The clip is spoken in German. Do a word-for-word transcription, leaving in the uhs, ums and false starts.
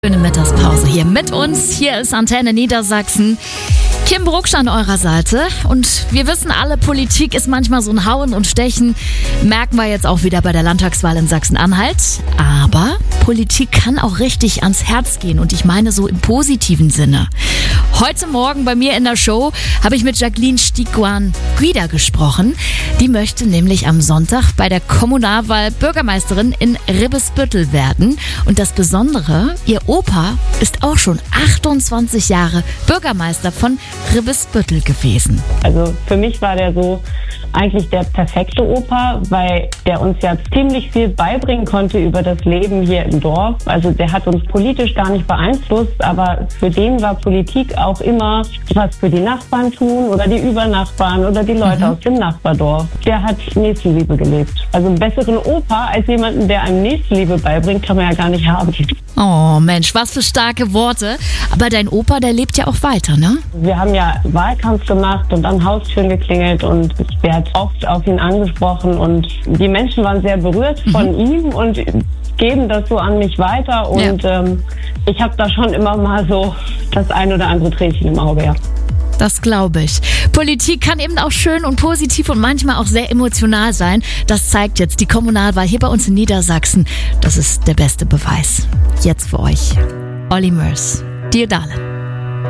Schöne Mittagspause hier mit uns. Hier ist Antenne Niedersachsen. Kim Brucksch an eurer Seite. Und wir wissen alle, Politik ist manchmal so ein Hauen und Stechen. Merken wir jetzt auch wieder bei der Landtagswahl in Sachsen-Anhalt. Aber Politik kann auch richtig ans Herz gehen. Und ich meine so im positiven Sinne. Heute Morgen bei mir in der Show habe ich mit Jacqueline Stiguan-Guida gesprochen. Die möchte nämlich am Sonntag bei der Kommunalwahl Bürgermeisterin in Ribbesbüttel werden. Und das Besondere, ihr Opa ist auch schon achtundzwanzig Jahre Bürgermeister von Ribbesbüttel gewesen. Also für mich war der so eigentlich der perfekte Opa, weil der uns ja ziemlich viel beibringen konnte über das Leben hier im Dorf. Also der hat uns politisch gar nicht beeinflusst, aber für den war Politik auch immer was für die Nachbarn tun oder die Übernachbarn oder die Leute mhm. aus dem Nachbardorf. Der hat Nächstenliebe gelebt. Also einen besseren Opa als jemanden, der einem Nächstenliebe beibringt, kann man ja gar nicht haben. Oh Mensch, was für starke Worte. Aber dein Opa, der lebt ja auch weiter, ne? Wir haben ja Wahlkampf gemacht und an Haustüren geklingelt und der hat oft auf ihn angesprochen und die Menschen waren sehr berührt mhm. von ihm und geben das so an mich weiter und ja. ähm, ich habe da schon immer mal so das ein oder andere Tränchen im Auge, ja. Das glaube ich. Politik kann eben auch schön und positiv und manchmal auch sehr emotional sein. Das zeigt jetzt die Kommunalwahl hier bei uns in Niedersachsen. Das ist der beste Beweis. Jetzt für euch. Olli Murs. Dir Darling.